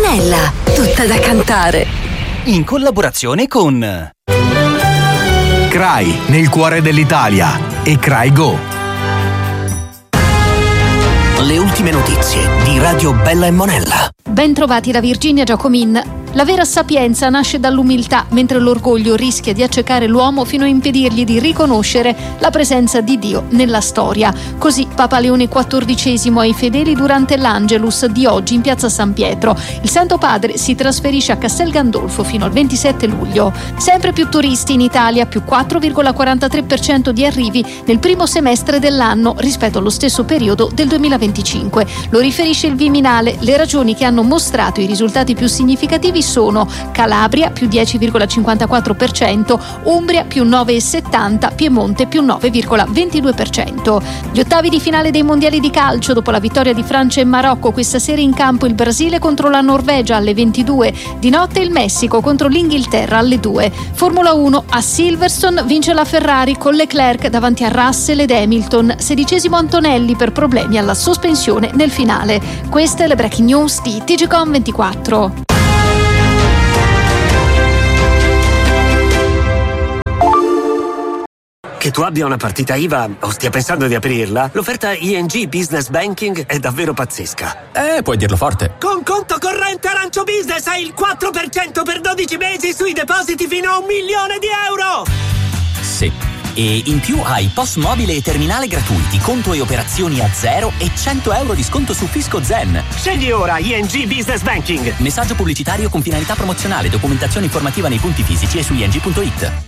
Monella, tutta da cantare. In collaborazione con CRAI, nel cuore dell'Italia, e CRAI Go. Le ultime notizie di Radio Bella e Monella. Ben trovati da Virginia Giacomin. La vera sapienza nasce dall'umiltà, mentre l'orgoglio rischia di accecare l'uomo fino a impedirgli di riconoscere la presenza di Dio nella storia. Così Papa Leone XIV ai fedeli durante l'Angelus di oggi in piazza San Pietro. Il Santo Padre si trasferisce a Castel Gandolfo fino al 27 luglio. Sempre più turisti in Italia, più 4,43% di arrivi nel primo semestre dell'anno rispetto allo stesso periodo del 2025. Lo riferisce il Viminale. Le ragioni che hanno mostrato i risultati più significativi sono Calabria più 10,54%, Umbria più 9,70%, Piemonte più 9,22%. Gli ottavi di finale dei mondiali di calcio dopo la vittoria di Francia e Marocco. Questa sera in campo il Brasile contro la Norvegia alle 22, di notte il Messico contro l'Inghilterra alle 2. Formula 1 a Silverstone vince la Ferrari con Leclerc davanti a Russell ed Hamilton, 16° Antonelli per problemi alla sospensione nel finale. Queste le breaking news di TGcom 24. Che tu abbia una partita IVA o stia pensando di aprirla, l'offerta ING Business Banking è davvero pazzesca. Puoi dirlo forte. Con conto corrente Arancio Business hai il 4% per 12 mesi sui depositi fino a €1 milione. Sì. E in più hai POS mobile e terminale gratuiti, conto e operazioni a zero e €100 di sconto su Fisco Zen. Scegli ora ING Business Banking. Messaggio pubblicitario con finalità promozionale, documentazione informativa nei punti fisici e su ing.it.